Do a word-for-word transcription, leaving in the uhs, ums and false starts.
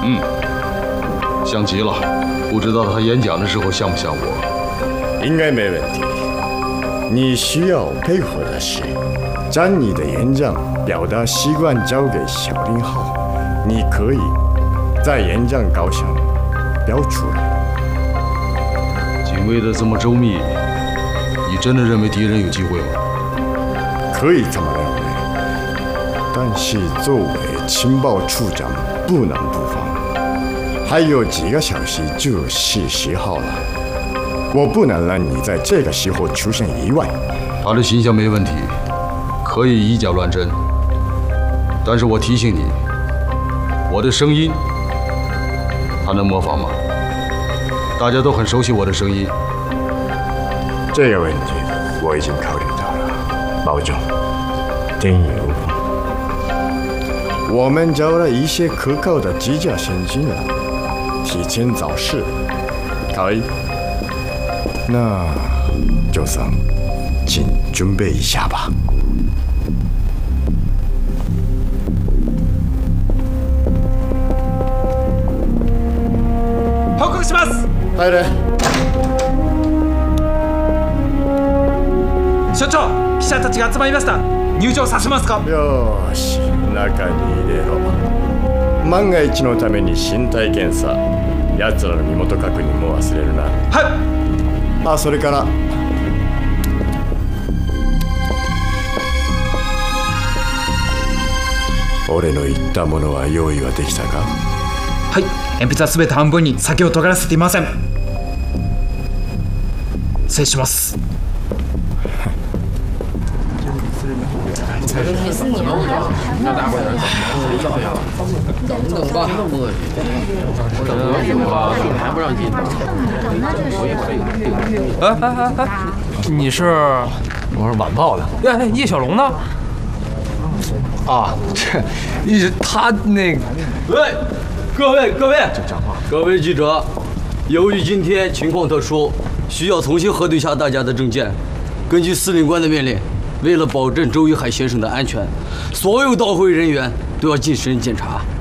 嗯，像极了。不知道他演讲的时候像不像我？ 应该没问题。你需要配合的是，将你的演讲表达习惯交给小林浩，你可以在演讲稿上标出来。 警卫的这么周密，你真的认为敌人有机会吗？ 可以这么认为，但是作为情报处长不能不防。还有几个小时就是十号了，我不能让你在这个时候出现意外。 他的形象没问题，可以以假乱真，但是我提醒你，我的声音，他能模仿吗？大家都很熟悉我的声音。 这个问题我已经考虑到了，保重，天衣无缝。我们找了一些可靠的机甲先进了。提前找事，可以。那就算，请准备一下吧。 報告します。 入れ。 所長、記者たちが集まりました。入場させますか。 よーし、中に入れろ。万が一のために身体検査。奴らの身元確認も忘れるな。 はい。 あ、それから俺の言ったものは用意はできたか？ はい。鉛筆はすべて半分に先を尖らせていません。失礼します。 等吧，还不让进。 哎哎哎哎，你是？ 我是晚报的。 哎哎，叶小龙呢？ 啊，这一直他那个。 喂，各位各位， 这讲话。 各位记者，由于今天情况特殊，需要重新核对一下大家的证件。根据司令官的命令，为了保证周一海先生的安全，所有到会人员都要进身检查。